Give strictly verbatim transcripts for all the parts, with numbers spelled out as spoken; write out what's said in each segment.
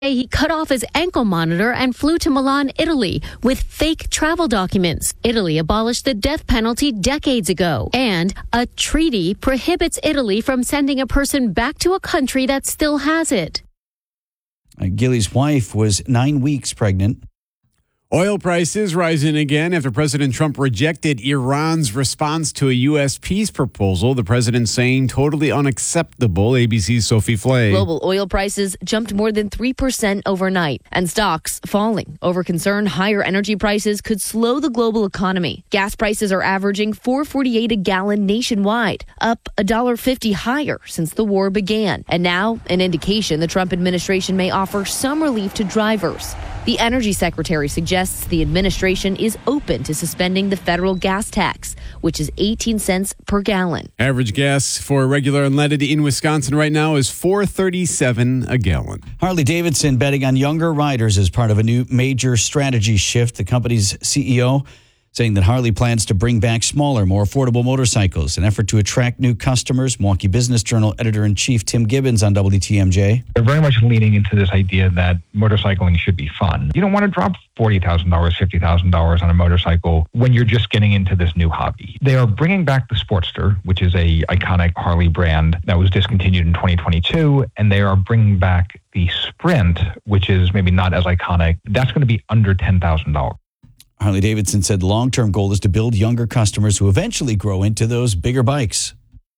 He cut off his ankle monitor and flew to Milan, Italy, with fake travel documents. Italy abolished the death penalty decades ago. And a treaty prohibits Italy from sending a person back to a country that still has it. Gilly's wife was nine weeks pregnant. Oil prices rising again after President Trump rejected Iran's response to a U S peace proposal. The president saying totally unacceptable. A B C's Sophie Flay. Global oil prices jumped more than three percent overnight and stocks falling over concern higher energy prices could slow the global economy. Gas prices are averaging four dollars and forty-eight cents a gallon nationwide, up one dollar fifty higher since the war began. And now an indication the Trump administration may offer some relief to drivers. The energy secretary suggests the administration is open to suspending the federal gas tax, which is eighteen cents per gallon. Average gas for regular unleaded in Wisconsin right now is four dollars and thirty-seven cents a gallon. Harley-Davidson betting on younger riders as part of a new major strategy shift. The company's C E O saying that Harley plans to bring back smaller, more affordable motorcycles, an effort to attract new customers. Milwaukee Business Journal editor-in-chief Tim Gibbons on W T M J. They're very much leaning into this idea that motorcycling should be fun. You don't want to drop forty thousand dollars, fifty thousand dollars on a motorcycle when you're just getting into this new hobby. They are bringing back the Sportster, which is a iconic Harley brand that was discontinued in twenty twenty-two, and they are bringing back the Sprint, which is maybe not as iconic. That's going to be under ten thousand dollars. Harley-Davidson said the long-term goal is to build younger customers who eventually grow into those bigger bikes.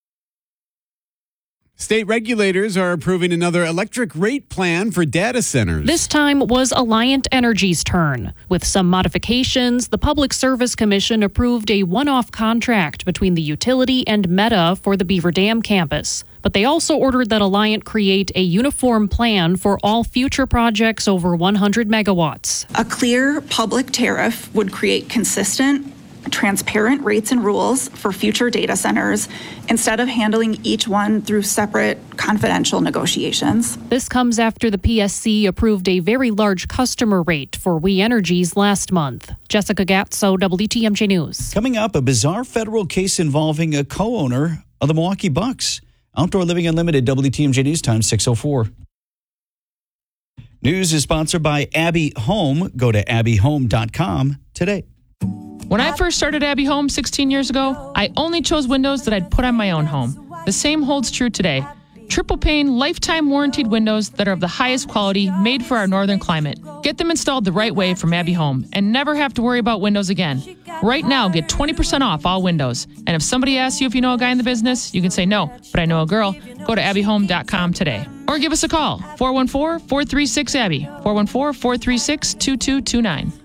State regulators are approving another electric rate plan for data centers. This time was Alliant Energy's turn. With some modifications, the Public Service Commission approved a one-off contract between the utility and Meta for the Beaver Dam campus. But they also ordered that Alliant create a uniform plan for all future projects over one hundred megawatts. A clear public tariff would create consistent, transparent rates and rules for future data centers instead of handling each one through separate confidential negotiations. This comes after the P S C approved a very large customer rate for We Energies last month. Jessica Gatso, W T M J News. Coming up, a bizarre federal case involving a co-owner of the Milwaukee Bucks. Outdoor Living Unlimited, W T M J News Time, six oh four. News is sponsored by Abbey Home. Go to abbey home dot com today. When I first started Abbey Home sixteen years ago, I only chose windows that I'd put on my own home. The same holds true today. Triple pane, lifetime warranted windows that are of the highest quality, made for our northern climate. Get them installed the right way from Abbey Home and never have to worry about windows again. Right now, get twenty percent off all windows. And if somebody asks you if you know a guy in the business, you can say no, but I know a girl. Go to abbey home dot com today. Or give us a call, four one four, four three six, A B B Y, four one four, four three six, two two two nine.